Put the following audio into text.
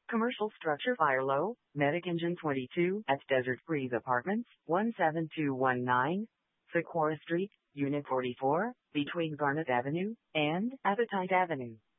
Commercial structure fire low, medic engine 22 at Desert Breeze Apartments, 17219, Sequoia Street, Unit 44, between Garnet Avenue and Appetite Avenue.